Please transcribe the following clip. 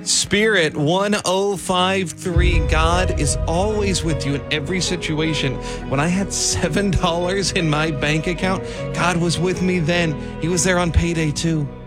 Spirit 1053. God is always with you in every situation. When I had $7 in my bank account, God was with me then. He was there on payday too.